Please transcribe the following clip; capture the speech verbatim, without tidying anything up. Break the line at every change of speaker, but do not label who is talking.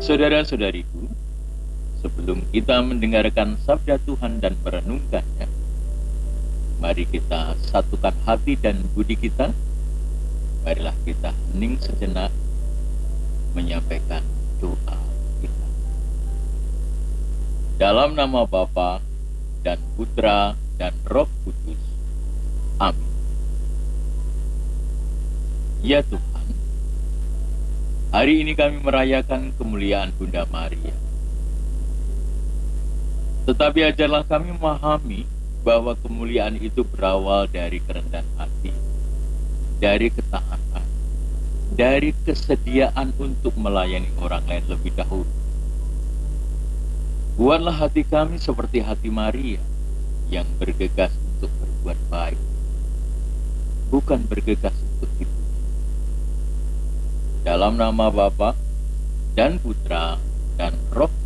Saudara-saudariku, sebelum kita mendengarkan sabda Tuhan dan merenungkannya, mari kita satukan hati dan budi kita. Marilah kita hening sejenak menyampaikan doa kita. Dalam nama Bapa dan Putra dan Roh Kudus. Amin. Ya Tuhan, hari ini kami merayakan kemuliaan Bunda Maria. Tetapi ajarlah kami memahami bahwa kemuliaan itu berawal dari kerendahan hati, dari ketaatan, dari kesediaan untuk melayani orang lain lebih dahulu. Buatlah hati kami seperti hati Maria yang bergegas untuk berbuat baik, bukan bergegas untuk itu. Dalam nama Bapa dan Putra dan Roh